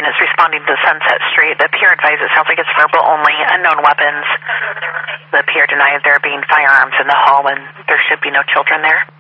is responding to Sunset Street. The Pier advised it sounds like it's verbal only, unknown weapons. The Pier denied there being firearms in the home, and there should be no children there.